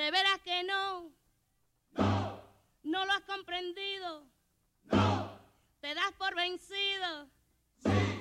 De veras que no. No. No lo has comprendido. No. Te das por vencido.